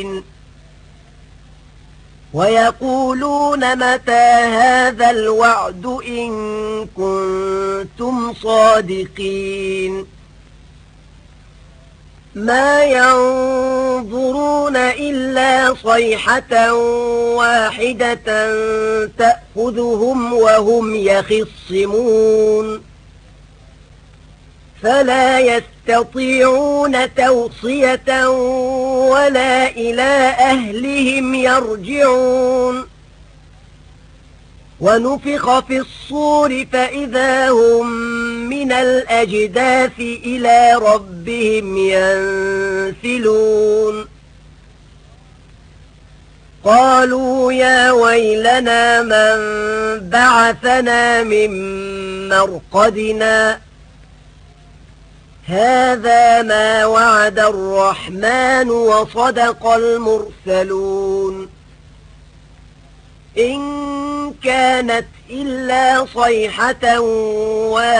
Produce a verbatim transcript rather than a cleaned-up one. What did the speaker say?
ويقولون متى هذا الوعد إن كنتم صادقين ما ينظرون إلا صيحة واحدة تأخذهم وهم يخصمون فلا يستطيعون توصية ولا إلى أهلهم يرجعون ونفخ في الصور فإذا هم من الأجداث إلى ربهم ينسلون قالوا يا ويلنا من بعثنا من مرقدنا هذا ما وعد الرحمن وصدق المرسلون إن كانت إلا صيحة واحدة